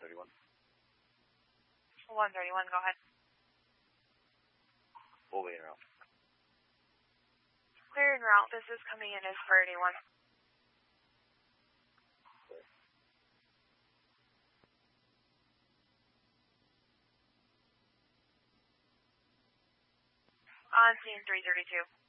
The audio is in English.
131. 131, go ahead. We'll be en route. Clear en route. This is coming in as priority 1. On scene 332.